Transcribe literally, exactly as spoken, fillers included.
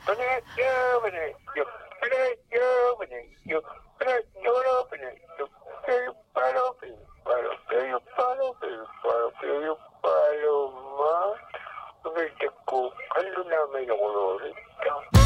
Pinocchio, Pinocchio, Pinocchio, Pinocchio, Pinocchio, Pinocchio, che io palo, che io palo, che io palo, che io palo, che io palo, ma dovete con allora meno colore.